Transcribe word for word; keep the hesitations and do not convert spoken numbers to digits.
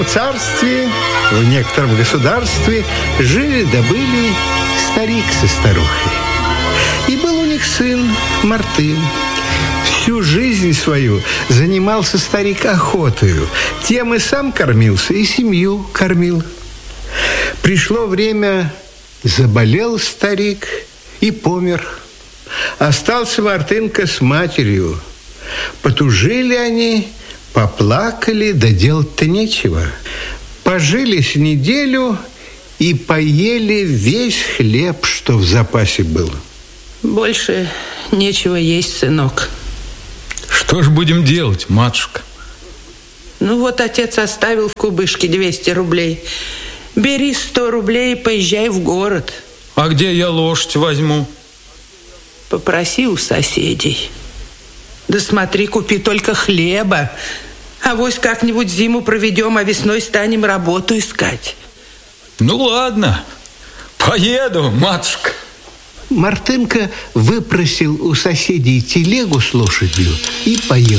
В царстве, в некотором государстве жили-добыли старик со старухой. И был у них сын Мартын. Всю жизнь свою занимался старик охотою. Тем и сам кормился, и семью кормил. Пришло время, заболел старик и помер. Остался Мартынка с матерью. Потужили они, поплакали, да делать-то нечего. Пожили с неделю и поели весь хлеб, что в запасе был. Больше нечего есть, сынок. Что ж будем делать, матушка? Ну вот отец оставил в кубышке двести рублей. Бери сто рублей и поезжай в город. А где я лошадь возьму? Попроси у соседей. Да смотри, купи только хлеба. Авось как-нибудь зиму проведем, а весной станем работу искать. Ну ладно, поеду, матушка. Мартынка выпросил у соседей телегу с лошадью и поехал.